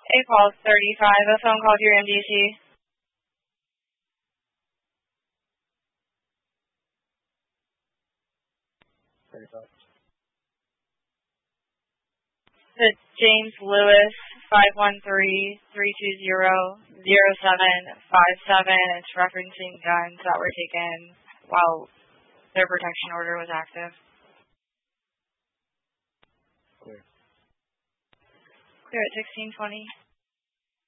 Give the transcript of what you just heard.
A-Pulse 35, a phone call to your MDT. 35. James Lewis, 513-320-0757. It's referencing guns that were taken while their protection order was active. Clear. Clear at 1620.